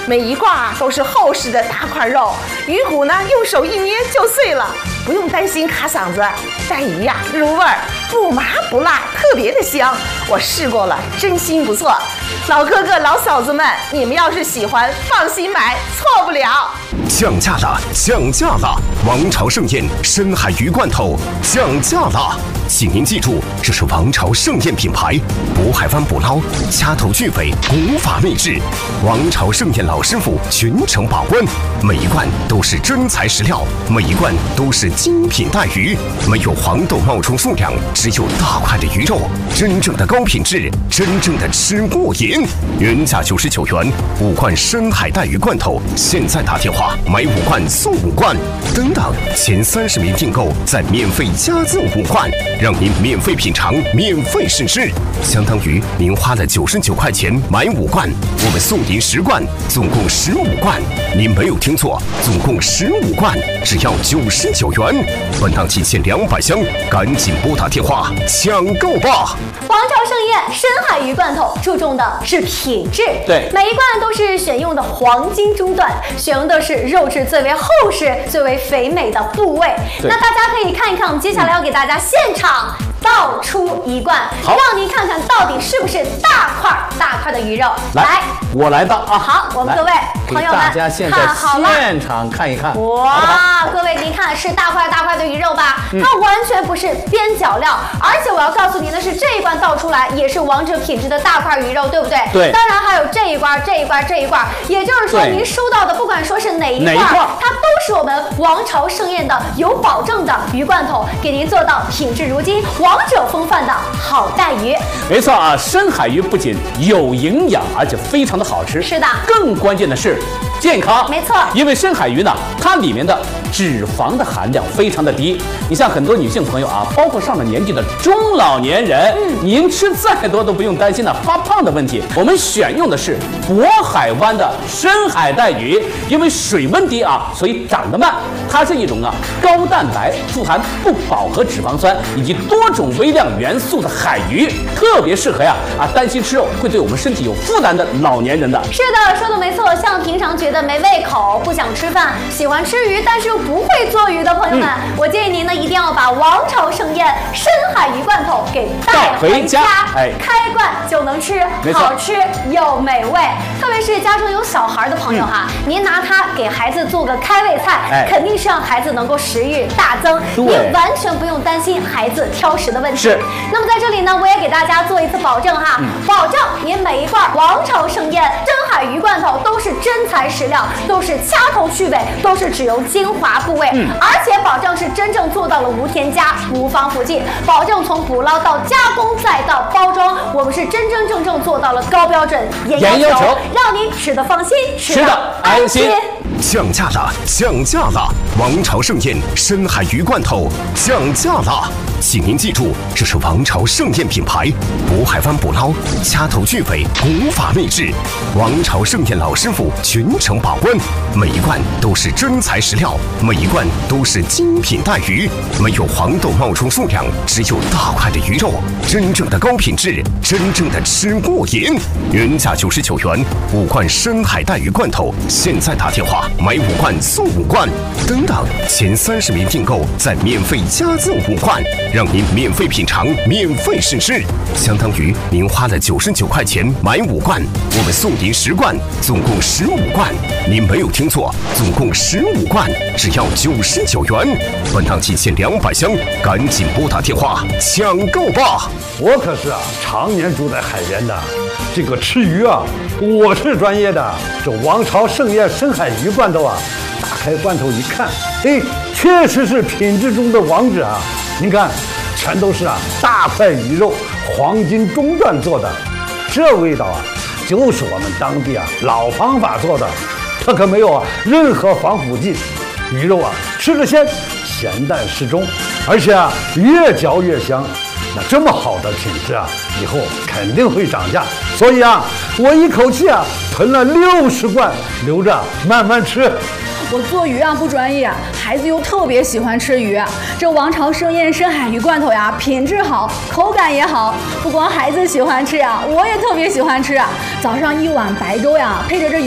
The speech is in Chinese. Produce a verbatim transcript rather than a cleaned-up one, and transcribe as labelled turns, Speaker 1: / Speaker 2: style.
Speaker 1: 每一块啊都是厚实的大块肉，鱼骨呢用手一捏就碎了，不用担心卡嗓子。带鱼呀、啊、入味儿，不麻不辣，特别的香。我试过了，真心不错。老哥哥老嫂子们，你们要是喜欢，放心买，错不了。
Speaker 2: 降价了，降价了！王朝盛宴深海鱼罐头降价了，请您记住，这是王朝盛宴品牌，渤海湾捕捞，掐头去尾，古法秘制。王朝盛宴老师傅全程把关，每一罐都是真材实料，每一罐都是精品带鱼，没有黄豆冒充数量，只有大块的鱼肉，真正的高品质，真正的吃过瘾。原价九十九元，五罐深海带鱼罐头，现在打电话买五罐送五罐，等等，前三十名订购再免费加赠五罐，让您免费品尝，免费试吃，相当于您花了九十九块钱买五罐，我们送您十罐，总共十五罐。您没有听错，总共十五罐，只要九十九元。本档仅限两百箱，赶紧拨打电话抢购吧！
Speaker 3: 王朝盛宴深海鱼罐头注重的是品质，
Speaker 4: 对，
Speaker 3: 每一罐都是选用的黄金中段，选用的是肉质最为厚实、最为肥美的部位。那大家可以看一看，我们接下来要给大家现场倒出一罐，让您看看到底是不是大块大块的鱼肉。
Speaker 4: 来，来我来倒啊！
Speaker 3: 好，我们各位朋友们，
Speaker 4: 大家现在现场看一看。
Speaker 3: 哇，各位您看是大块大块的鱼肉吧？嗯、它完全不是边角料，而且我要告诉您的是，这一罐倒出来也是王者品质的大块鱼肉，对不对？
Speaker 4: 对。
Speaker 3: 当然还有这一罐、这一罐、这一罐，也就是说您收到的不管说是哪一罐，它都是我们王朝盛宴的有保证的鱼罐头，给您做到品质如金。王者风范的好带鱼，
Speaker 4: 没错啊！深海鱼不仅有营养，而且非常的好吃。
Speaker 3: 是的，
Speaker 4: 更关键的是健康。
Speaker 3: 没错，
Speaker 4: 因为深海鱼呢，它里面的脂肪的含量非常的低。你像很多女性朋友啊，包括上了年纪的中老年人，嗯，您吃再多都不用担心呢发胖的问题。我们选用的是渤海湾的深海带鱼，因为水温低啊，所以长得慢。它是一种啊高蛋白、富含不饱和脂肪酸以及多种微量元素的海鱼，特别适合呀啊担心吃肉会对我们身体有负担的老年人的。
Speaker 3: 是的，说的没错。像平常觉得没胃口、不想吃饭、喜欢吃鱼但是又不会做鱼的朋友们，嗯、我建议您呢一定要把王朝盛宴深海鱼罐头给带回家，哎，开罐就能吃，好吃又美味。特别是家中有小孩的朋友哈，嗯、您拿它给孩子做个开胃菜，哎、肯定是让孩子能够食欲大增，您完全不用担心孩子挑食的问题。
Speaker 4: 是。
Speaker 3: 那么在这里呢，我也给大家做一次保证哈，嗯、保证您每一罐王朝盛宴深海鱼罐头都是真材实料，都是掐头去尾，都是只用精华部位，嗯、而且保证是真正做到了无添加、无防腐剂，保证从捕捞到加工再到包装，我们是真真正正做到了高标准、严要求，让您吃得放心，吃得安心。
Speaker 2: 降价了，降价了！王朝盛宴深海鱼罐头降价了，请您记住，这是王朝盛宴品牌，渤海湾捕捞，掐头去尾，古法秘制。王朝盛宴老师傅全程把关，每一罐都是真材实料，每一罐都是精品带鱼，没有黄豆冒充数量，只有大块的鱼肉，真正的高品质，真正的吃过瘾。原价九十九元，五罐深海带鱼罐头，现在打电话买五罐送五罐，等等，前三十名订购再免费加赠五罐，让您免费品尝，免费试吃，相当于您花了九十九块钱买五罐，我们送您十罐，总共十五罐。您没有听错，总共十五罐，只要九十九元。本档仅限两百箱，赶紧拨打电话抢购吧！
Speaker 5: 我可是啊，常年住在海边的，这个吃鱼啊，我是专业的。这王朝盛宴深海鱼罐头啊，打开罐头一看，哎，确实是品质中的王者啊！您看，全都是啊大块鱼肉，黄金中段做的，这味道啊，就是我们当地啊老方法做的，它可没有啊任何防腐剂，鱼肉啊吃着鲜，咸淡适中，而且啊越嚼越香。那这么好的品质啊，以后肯定会涨价，所以啊，我一口气啊囤了六十罐，留着慢慢吃。
Speaker 6: 我做鱼啊不专业，孩子又特别喜欢吃鱼。这王朝盛宴深海鱼罐头呀，品质好，口感也好。不光孩子喜欢吃啊，我也特别喜欢吃啊。早上一碗白粥呀，配着这鱼